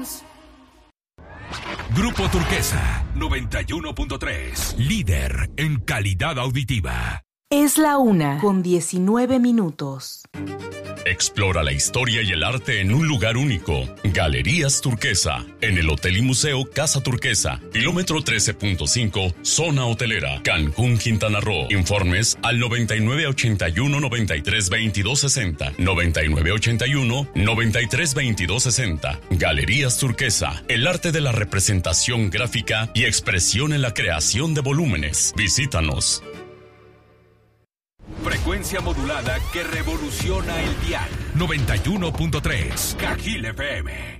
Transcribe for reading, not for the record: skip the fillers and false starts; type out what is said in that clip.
Grupo Turquesa 91.3, líder en calidad auditiva. Es la 1:19. Explora la historia y el arte en un lugar único. Galerías Turquesa, en el Hotel y Museo Casa Turquesa, kilómetro 13.5, zona hotelera, Cancún, Quintana Roo. Informes al 9981-932260, 9981-932260. Galerías Turquesa, el arte de la representación gráfica y expresión en la creación de volúmenes. Visítanos. Frecuencia modulada que revoluciona el dial. 91.3 Cajil FM.